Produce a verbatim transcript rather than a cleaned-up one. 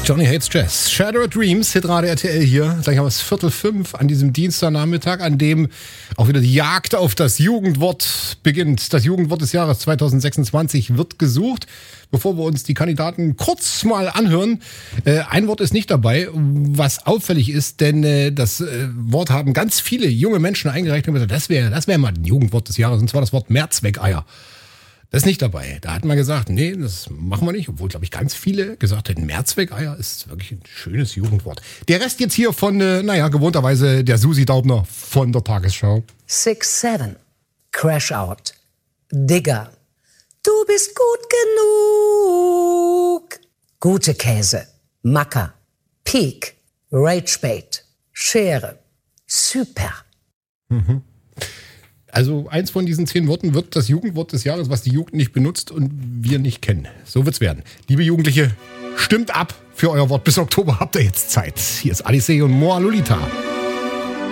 Johnny Hates Jazz. Shattered Dreams, Hitradio R T L hier. Gleich haben wir es Viertel fünf an diesem Dienstagnachmittag, an dem auch wieder die Jagd auf das Jugendwort beginnt. Das Jugendwort des Jahres zwanzig sechsundzwanzig wird gesucht. Bevor wir uns die Kandidaten kurz mal anhören, äh, ein Wort ist nicht dabei, was auffällig ist, denn äh, das äh, Wort haben ganz viele junge Menschen eingereicht und gesagt, das wäre das wäre mal ein Jugendwort des Jahres, und zwar das Wort Mehrzweckeier. Das ist nicht dabei. Da hat man gesagt, nee, das machen wir nicht. Obwohl, glaube ich, ganz viele gesagt hätten, Mehrzweckeier ist wirklich ein schönes Jugendwort. Der Rest jetzt hier von, äh, naja, gewohnterweise der Susi Daubner von der Tagesschau. six seven, Crash Out, Digger, du bist gut genug. Gute Käse, Macker, Peak, Ragebait, Schere, Super. Mhm. Also eins von diesen zehn Worten wird das Jugendwort des Jahres, was die Jugend nicht benutzt und wir nicht kennen. So wird's werden. Liebe Jugendliche, stimmt ab für euer Wort. Bis Oktober habt ihr jetzt Zeit. Hier ist Alice und Moa Lolita.